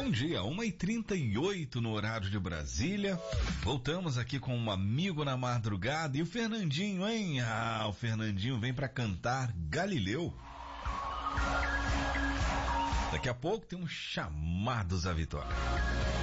Bom dia, 1h38 no horário de Brasília. Voltamos aqui com um amigo na madrugada. E o Fernandinho, hein? O Fernandinho vem pra cantar Galileu. Daqui a pouco tem um Chamados à Vitória.